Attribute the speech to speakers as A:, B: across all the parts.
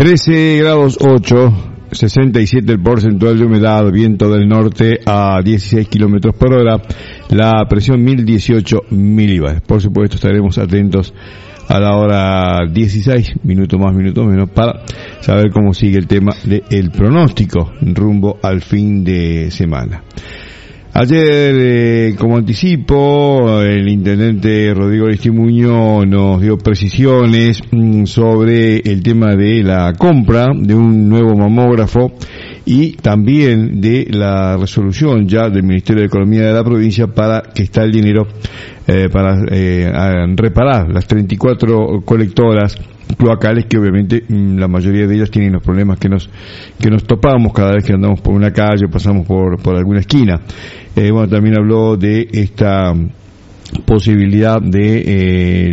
A: 13 grados 8, 67 el porcentual de humedad, viento del norte a 16 kilómetros por hora, la presión 1018 milibares. Por supuesto estaremos atentos a la hora 16, minuto más, minuto menos, para saber cómo sigue el tema del pronóstico rumbo al fin de semana. Ayer, como anticipo, el intendente Rodrigo Aristimuño nos dio precisiones sobre el tema de la compra de un nuevo mamógrafo y también de la resolución ya del Ministerio de Economía de la provincia para que está el dinero para reparar las 34 colectoras cloacales que obviamente la mayoría de ellas tienen los problemas que nos topamos cada vez que andamos por una calle o pasamos por alguna esquina. Bueno, también habló de esta posibilidad de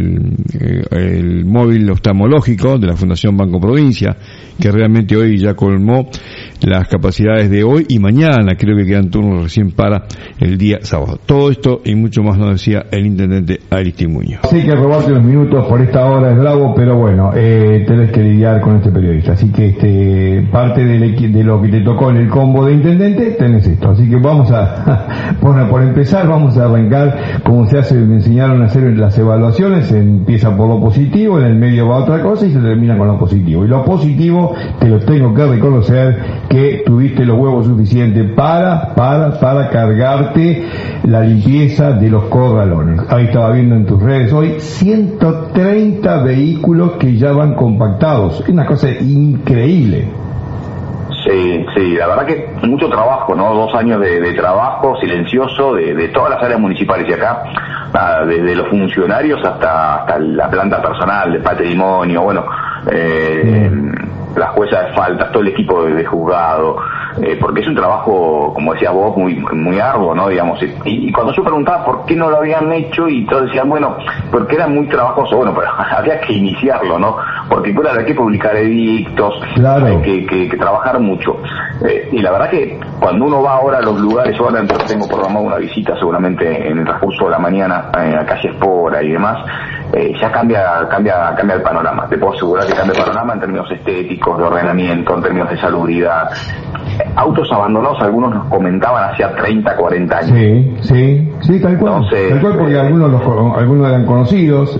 A: el móvil oftalmológico de la Fundación Banco Provincia, que realmente hoy ya colmó las capacidades de hoy y mañana, creo que quedan turnos recién para el día sábado. Todo esto y mucho más nos decía el intendente Aristimuño.
B: Sé que robarte unos minutos por esta hora es bravo, pero bueno, tenés que lidiar con este periodista, así que parte de lo que te tocó en el combo de intendente, tenés esto, así que vamos a, por empezar, vamos a arrancar como se hace, me enseñaron a hacer las evaluaciones, se empieza por lo positivo, en el medio va otra cosa y se termina con lo positivo. Y lo positivo, te lo tengo que reconocer, que tuviste los huevos suficientes para cargarte la limpieza de los corralones. Ahí estaba viendo en tus redes hoy 130 vehículos que ya van compactados. Es una cosa increíble.
C: Sí, la verdad que mucho trabajo, ¿no? 2 años de trabajo silencioso de todas las áreas municipales y acá, desde los funcionarios hasta la planta personal, de patrimonio, bueno, las juezas de faltas, todo el equipo de juzgado, porque es un trabajo, como decías vos, muy arduo, ¿no? Digamos, y cuando yo preguntaba por qué no lo habían hecho, y todos decían, bueno, porque era muy trabajoso, bueno, pero había que iniciarlo, ¿no? Porque claro, hay que publicar edictos, claro, hay que trabajar mucho. Y la verdad que cuando uno va ahora a los lugares, yo ahora tengo programado una visita seguramente en el transcurso de la mañana a calle Espora y demás, ya cambia el panorama. Te puedo asegurar que cambia el panorama en términos estéticos, de ordenamiento, en términos de salubridad. Autos abandonados, algunos nos comentaban hacía 30, 40 años.
B: Sí, tal cual. Entonces, tal cual, porque algunos eran conocidos.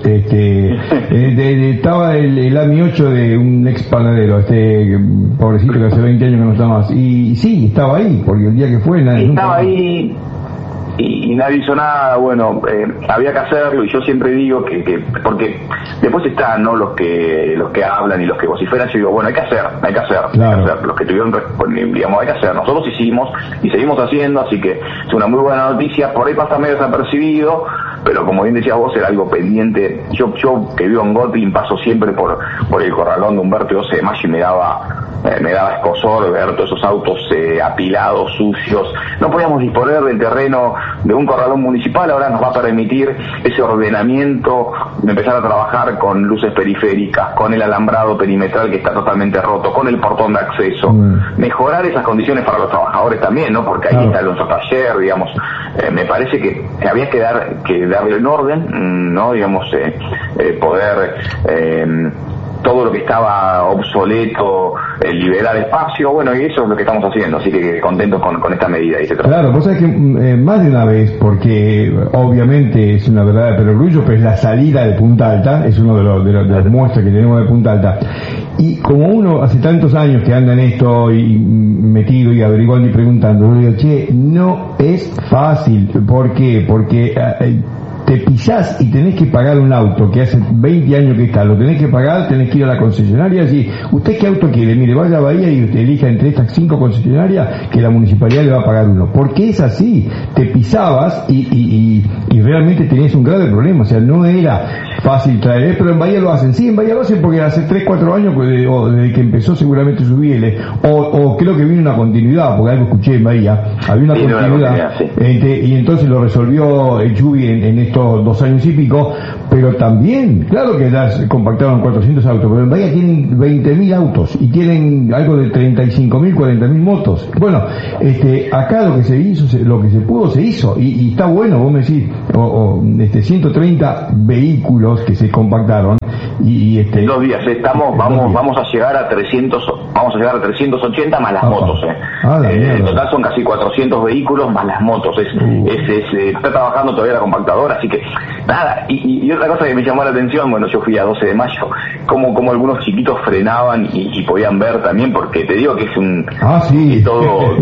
B: Estaba el AMI 8 de un ex panadero, pobrecito que hace 20 años que no está más. Y sí, estaba ahí, porque el día que fue nadie.
C: Estaba ahí. Y nadie hizo nada. Bueno, había que hacerlo, y yo siempre digo que porque después están, ¿no?, los que hablan y los que vociferan. Yo digo, bueno, hay que hacer, claro, hay que hacer. Los que tuvieron, digamos, hay que hacer. Nosotros hicimos y seguimos haciendo, así que es una muy buena noticia. Por ahí pasa medio desapercibido, pero como bien decías vos, era algo pendiente. Yo que vivo en Gotin, paso siempre por el corralón de Humberto 12 de Mayo y me daba escozor ver todos esos autos apilados, sucios. No podíamos disponer del terreno de un corralón municipal. Ahora nos va a permitir ese ordenamiento, de empezar a trabajar con luces periféricas, con el alambrado perimetral que está totalmente roto, con el portón de acceso, mejorar esas condiciones para los trabajadores también, ¿no? Porque ahí está nuestro taller, digamos. Me parece que había que darle un orden, ¿no? Digamos, poder todo lo que estaba obsoleto, liberar espacio, bueno, y eso es lo que estamos haciendo, así que contentos con esta medida.
B: Claro, vos sabés que más de una vez, porque obviamente es una verdadera perogrullo, pero es la salida de Punta Alta, es uno de las muestras que tenemos de Punta Alta, y como uno hace tantos años que anda en esto y metido y averiguando y preguntando, yo digo, che, no es fácil. ¿Por qué? Porque te pisás y tenés que pagar un auto que hace 20 años que está, lo tenés que pagar, tenés que ir a la concesionaria y decir, ¿usted qué auto quiere? Mire, vaya a Bahía y usted elija entre estas 5 concesionarias que la municipalidad le va a pagar uno. Porque es así, te pisabas y realmente tenías un grave problema, o sea, no era fácil traer, pero en Bahía lo hacen. Sí, en Bahía lo hacen porque hace 3, 4 años, desde que empezó seguramente su biele, o creo que vino una continuidad, porque algo escuché en Bahía, había una continuidad, y entonces lo resolvió el Chubi en estos 2 años y pico, Pero también, claro que ya compactaron 400 autos, pero en Bahía tienen 20.000 autos y tienen algo de 35.000, 40.000 motos. Bueno, acá lo que se hizo, lo que se pudo se hizo, y está bueno, vos me decís, 130 vehículos que se compactaron, y
C: 2 días, vamos a llegar a 380 más las motos, en total son casi 400 vehículos más las motos, está trabajando todavía la compactadora, así que nada, y otra cosa que me llamó la atención, bueno, yo fui a 12 de mayo, como algunos chiquitos frenaban y podían ver también, porque te digo que es un todo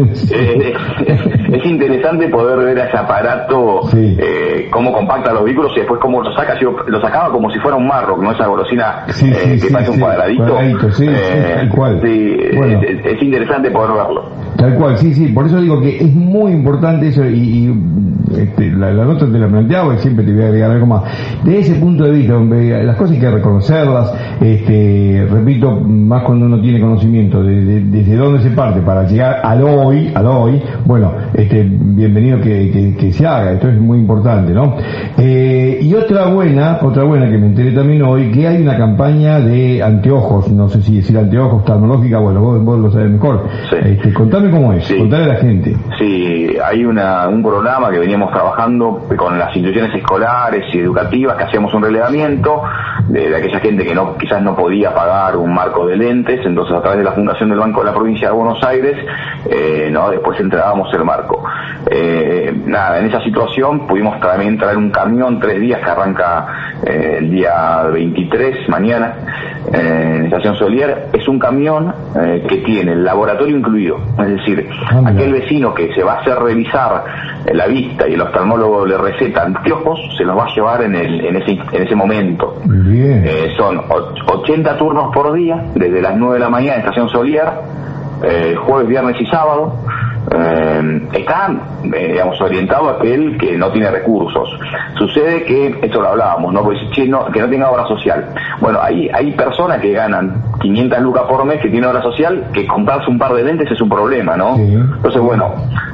C: es interesante poder ver a ese aparato, cómo compacta los vehículos y después cómo lo saca. Yo lo sacaba como si fuera un Marrock, ¿no? Esa golosina que parece un cuadradito,
B: tal cual.
C: Bueno. Es interesante poder verlo.
B: Tal cual, por eso digo que es muy importante eso, y la nota te la planteaba y siempre te voy a agregar algo más. De ese punto de vista, las cosas hay que reconocerlas, repito, más cuando uno tiene conocimiento desde dónde se parte para llegar al hoy, bueno, bienvenido que se haga, esto es muy importante, ¿no? Y otra buena que me enteré también hoy, que hay una campaña de anteojos, no sé si decir anteojos, oftalmológica, bueno, vos lo sabés mejor. Contame cómo es, contale a la gente.
C: Sí, hay un programa que veníamos trabajando con las instituciones escolares y educativas, que hacíamos un relevamiento de aquella gente que quizás no podía pagar un marco de lentes, entonces a través de la Fundación del Banco de la Provincia de Buenos Aires, después entregábamos el marco. En esa situación pudimos también traer un camión 3 días que arranca el día 23, mañana, en Estación Solier. Es un camión que tiene el laboratorio incluido, es decir, aquel vecino que se va a hacer revisar la vista y el oftalmólogo le receta anteojos, se los va a llevar en ese momento. Son 80 turnos por día, desde las 9 de la mañana en Estación Solier, jueves, viernes y sábado. Está, orientado a aquel que no tiene recursos. Sucede que, esto lo hablábamos, ¿no? Pues, que no tenga obra social. Bueno, hay personas que ganan 500 lucas por mes que tienen obra social, que comprarse un par de lentes es un problema, ¿no? Entonces, bueno,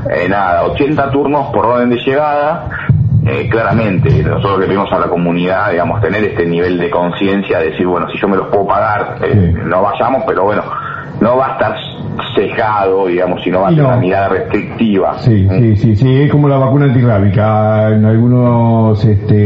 C: 80 turnos por orden de llegada. Claramente, nosotros le pedimos a la comunidad, tener este nivel de conciencia, de decir, bueno, si yo me los puedo pagar, no vayamos, pero bueno, no va a estar cejado, si no va a ser una mirada restrictiva.
B: Es como la vacuna antirrábica. En algunos,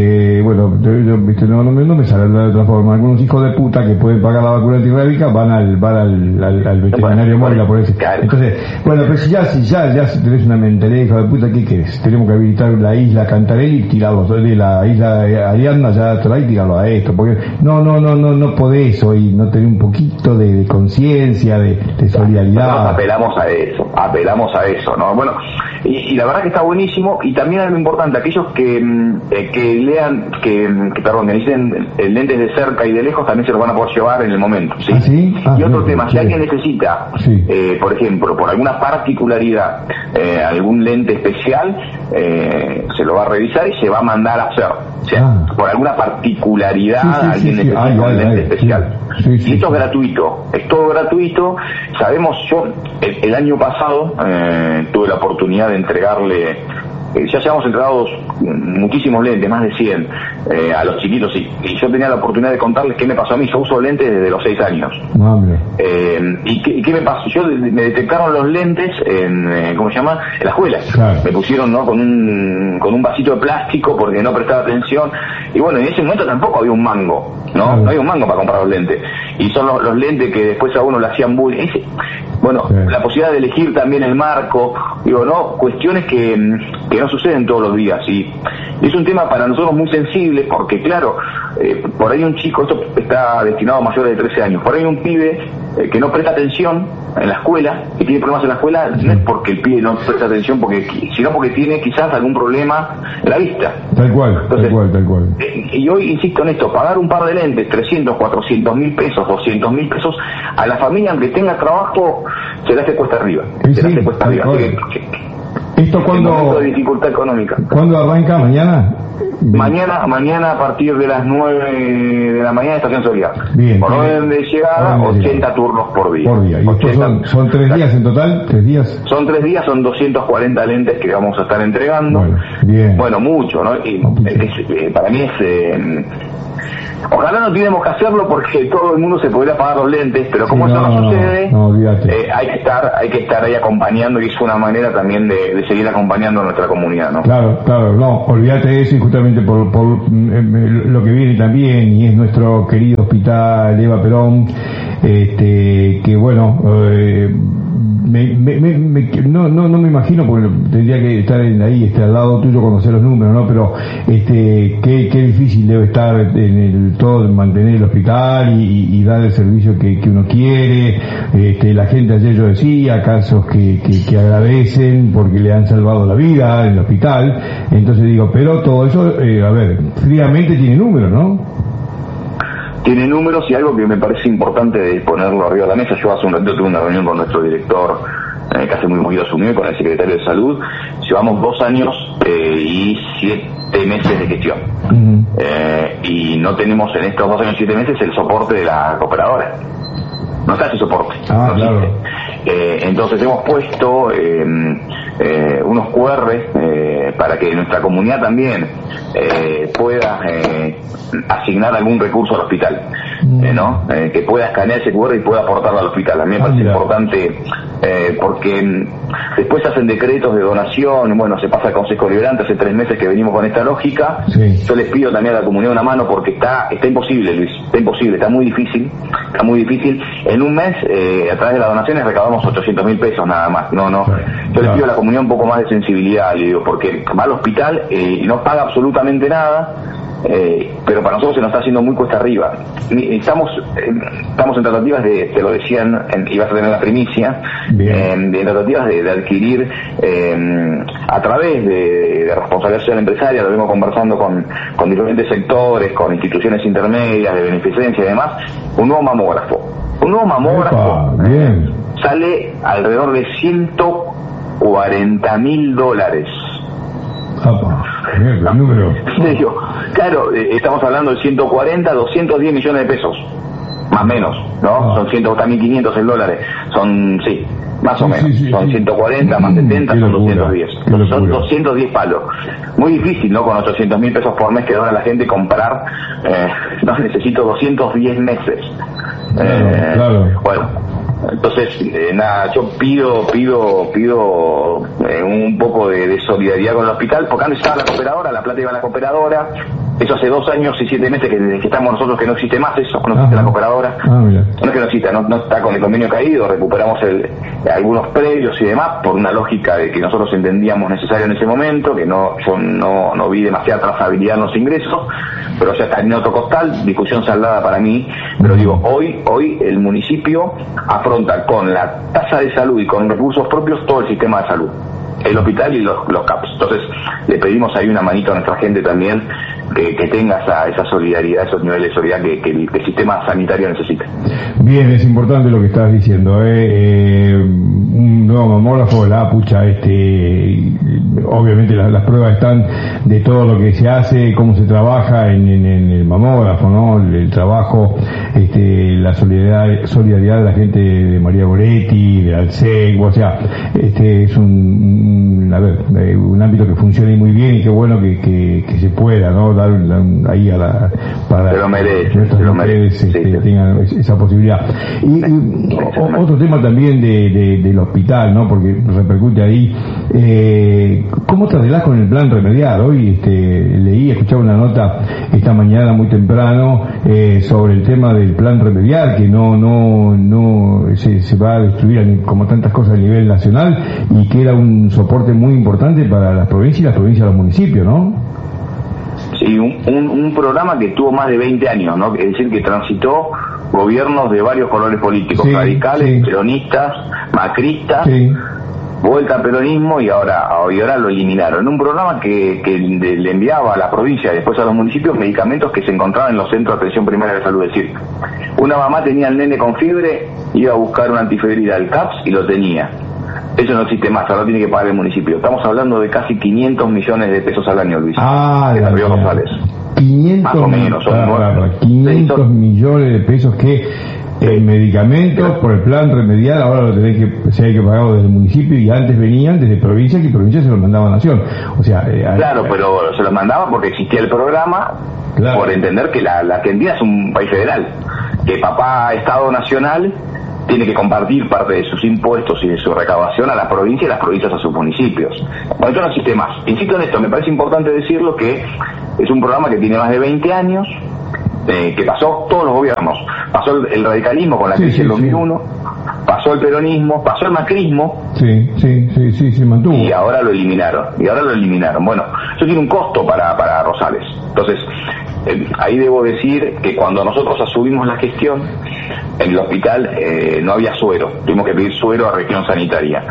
B: no me sale de otra forma. Algunos hijos de puta que pueden pagar la vacuna antirrábica van al veterinario móvil por eso. Claro. Entonces, pero si ya tenés una mentalidad, hijo de puta, ¿qué querés? Tenemos que habilitar la isla Cantarelli y tirarlos de la isla Ariadna ya atrás y tirarlo a esto, porque no podés hoy no tener un poquito de conciencia, de solidaridad.
C: Nosotros apelamos a eso, ¿no? Bueno, y la verdad que está buenísimo, y también algo importante, aquellos que lean, que necesiten lentes de cerca y de lejos, también se los van a poder llevar en el momento, ¿sí? Y otro tema, si alguien necesita, por ejemplo, por alguna particularidad, algún lente especial, se lo va a revisar y se va a mandar a hacer. O sea, por alguna particularidad, alguien necesita un lente especial. Y esto es gratuito, es todo gratuito. Sabemos, yo el año pasado tuve la oportunidad de entregarle, ya llevamos entregados muchísimos lentes, más de 100 a los chiquitos, y yo tenía la oportunidad de contarles qué me pasó a mí. Yo uso lentes desde los 6 años. ¿Y qué me pasó? Me detectaron los lentes en ¿cómo se llama? En la escuela. Me pusieron, ¿no?, con un vasito de plástico porque no prestaba atención, y bueno, en ese momento tampoco había un mango, no había un mango para comprar los lentes, y son los lentes que después a uno le hacían bullying. La posibilidad de elegir también el marco, cuestiones que no suceden todos los días, y es un tema para nosotros muy sensible, porque claro, por ahí un chico, esto está destinado a mayores de 13 años, por ahí un pibe que no presta atención en la escuela, que tiene problemas en la escuela, no es porque el pibe no presta atención, sino porque tiene quizás algún problema en la vista.
B: Tal cual.
C: Y hoy insisto en esto, pagar un par de lentes, 300, 400 mil pesos, 200 mil pesos, a la familia, aunque tenga trabajo, se la hace cuesta arriba.
B: ¿Esto cuándo?
C: De dificultad económica.
B: ¿Cuándo arranca? ¿Mañana?
C: Mañana a partir de las 9 de la mañana, Estación Solier.
B: Bien.
C: Por orden de llegada, 80 turnos por día.
B: ¿Y estos son 3 días en total? ¿3 días?
C: Son 3 días, son 240 lentes que vamos a estar entregando.
B: Bueno,
C: mucho, ¿no? Y para mí Ojalá no tuviéramos que hacerlo porque todo el mundo se podría pagar los lentes, pero como eso no sucede, hay que estar ahí acompañando, y es una manera también de seguir acompañando a nuestra comunidad, ¿no?
B: Claro, no, olvídate de eso, y justamente por lo que viene también, y es nuestro querido hospital Eva Perón, que bueno, no me imagino, porque tendría que estar ahí, al lado tuyo, conocer los números, ¿no? Pero qué difícil debe estar en todo mantener el hospital y dar el servicio que uno quiere. La gente ayer, yo decía, casos que agradecen porque le han salvado la vida en el hospital. Entonces digo, pero todo eso, fríamente tiene números, ¿no?
C: Tiene números, y algo que me parece importante de ponerlo arriba de la mesa. Yo hace un ratito tuve una reunión con nuestro director, que hace muy poquito asumió, y con el secretario de Salud. Llevamos 2 años y 7 meses de gestión. Y no tenemos en estos 2 años y 7 meses el soporte de la cooperadora. No está ese soporte.
B: Claro.
C: Entonces hemos puesto unos QR para que nuestra comunidad también pueda asignar algún recurso al hospital, ¿no? Que pueda escanear ese QR y pueda aportarlo al hospital. A mí me parece importante, porque después se hacen decretos de donación, y bueno, se pasa al Consejo Liberante. Hace 3 meses que venimos con esta lógica. Sí. Yo les pido también a la comunidad una mano, porque está imposible, Luis, está muy difícil. En un mes, a través de las donaciones recaudamos 800.000 pesos nada más. Yo les pido a la comunidad un poco más de sensibilidad, le digo, porque va al hospital y no paga absolutamente nada, pero para nosotros se nos está haciendo muy cuesta arriba. Estamos en tratativas te lo decían, ibas a tener la primicia, de tratativas de adquirir, a través de responsabilidad social empresaria, lo vengo conversando con diferentes sectores, con instituciones intermedias de beneficencia y demás, un nuevo mamógrafo. Sale alrededor de $140.000.
B: El número.
C: En serio, claro, estamos hablando de 140, 210 millones de pesos, más o menos, ¿no? Son 100.500 en dólares, son, más o menos, son 140 más 70, son 210. Son 210 palos. Muy difícil, ¿no? Con 800.000 pesos por mes que dona la gente comprar, necesito 210 meses.
B: Claro.
C: Bueno, entonces, yo pido un poco de solidaridad con el hospital, porque antes estaba la cooperadora, la plata iba a la cooperadora. Eso hace 2 años y 7 meses que estamos nosotros, que no existe más eso, no existe la cooperadora. No es que no exista, no está con el convenio caído, recuperamos algunos predios y demás, por una lógica de que nosotros entendíamos necesario en ese momento, que yo no vi demasiada trazabilidad en los ingresos, pero ya está en otro costal, discusión saldada para mí. Pero digo, hoy el municipio afronta con la tasa de salud y con recursos propios todo el sistema de salud, el hospital y los CAPS. Entonces le pedimos ahí una manito a nuestra gente también, que tenga esa solidaridad, esos niveles de solidaridad que el sistema sanitario necesita.
B: Bien, es importante lo que estás diciendo, un nuevo mamógrafo, obviamente las pruebas están de todo lo que se hace, cómo se trabaja en el mamógrafo, ¿no? El trabajo, la solidaridad de la gente de María Goretti, de Alsec, o sea, es un ámbito que funciona muy bien, y qué bueno que se pueda, ¿no? Dar ahí para
C: se lo merece,
B: tengan esa posibilidad. Y otro tema también del hospital, ¿no? Porque repercute ahí, ¿cómo te arreglás con el plan remediar? Hoy escuchaba una nota esta mañana muy temprano sobre el tema del plan remediar, que no se va a destruir como tantas cosas a nivel nacional, y que era un soporte muy importante para las provincias y las provincias de los municipios, ¿no?
C: Sí, un programa que tuvo más de 20 años, ¿no? Es decir, que transitó gobiernos de varios colores políticos, radicales, peronistas, macristas, vuelta al peronismo, y ahora lo eliminaron. Un programa que le enviaba a la provincia y después a los municipios medicamentos que se encontraban en los centros de atención primaria de salud. Es decir, una mamá tenía al nene con fiebre, iba a buscar un antifebril al CAPS y lo tenía. Eso no existe más, ahora tiene que pagar el municipio. Estamos hablando de casi 500 millones de pesos al año, Luis. De Río González.
B: 500,
C: más o menos, son
B: 500 millones de pesos que medicamentos por el plan remedial, ahora lo tenés que, se hay que pagarlo desde el municipio, y antes venían desde provincia, que provincia se los mandaba a Nación. O sea,
C: claro, pero se los mandaba porque existía el programa, claro, por entender que la Argentina es un país federal, que papá Estado Nacional tiene que compartir parte de sus impuestos y de su recaudación a la provincia y las provincias a sus municipios. Bueno, esto no existe más. Insisto en esto, me parece importante decirlo, que es un programa que tiene más de 20 años, que pasó todos los gobiernos. Pasó el radicalismo con la crisis del 2001, pasó el peronismo, pasó el macrismo,
B: se mantuvo,
C: y ahora lo eliminaron. Bueno, eso tiene un costo para Rosales. Entonces, ahí debo decir que cuando nosotros asumimos la gestión, en el hospital no había suero, tuvimos que pedir suero a región sanitaria.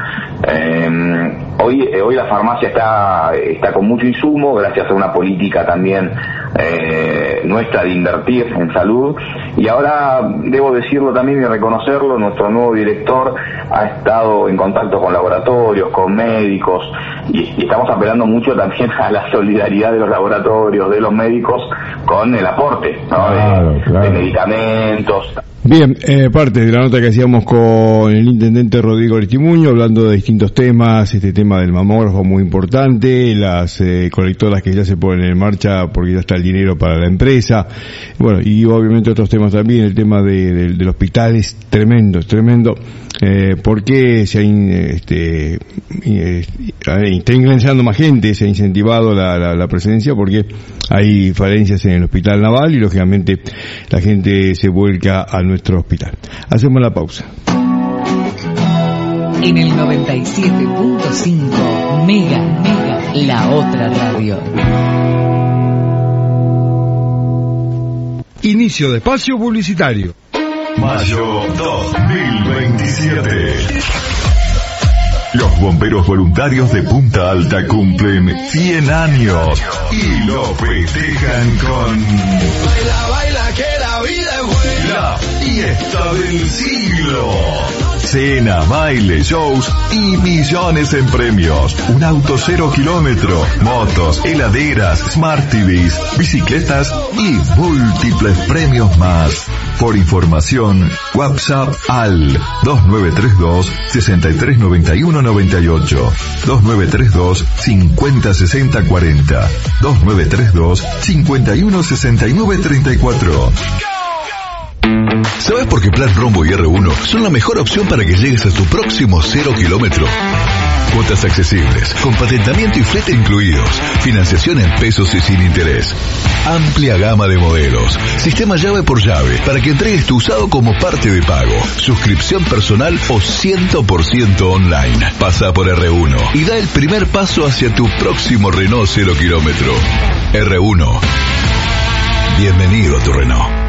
C: Hoy la farmacia está con mucho insumo, gracias a una política también nuestra de invertir en salud, y ahora debo decirlo también y reconocerlo, nuestro nuevo director ha estado en contacto con laboratorios, con médicos, y estamos apelando mucho también a la solidaridad de los laboratorios, de los médicos, con el aporte, ¿no? De medicamentos.
A: Bien, parte de la nota que hacíamos con el intendente Rodrigo Aristimuño, hablando de distintos temas, este tema del mamógrafo muy importante, las colectoras que ya se ponen en marcha porque ya está el dinero para la empresa, bueno, y obviamente otros temas también, el tema del hospital es tremendo, porque se está ingresando más gente, se ha incentivado la presencia porque hay falencias en el hospital naval y lógicamente la gente se vuelca a nuestro hospital. Hacemos la pausa.
D: En el 97.5 Mega, la otra radio.
A: Inicio de espacio publicitario.
E: Mayo 2027. Los bomberos voluntarios de Punta Alta cumplen 100 años y lo festejan con
F: Baila que la vida es buena.
E: la fiesta del siglo. Cena, baile, shows y millones en premios. Un auto 0 kilómetro, motos, heladeras, Smart TVs, bicicletas y múltiples premios más. Por información, WhatsApp al 2932 6391 98, 2932 5060 40, 2932 5169 34.
G: ¿Sabes por qué Plan Rombo y R1 son la mejor opción para que llegues a tu próximo 0 kilómetro? Cuotas accesibles, con patentamiento y flete incluidos, financiación en pesos y sin interés. Amplia gama de modelos, sistema llave por llave para que entregues tu usado como parte de pago, suscripción personal o 100% online. Pasa por R1 y da el primer paso hacia tu próximo Renault 0 kilómetro. R1. Bienvenido a tu Renault.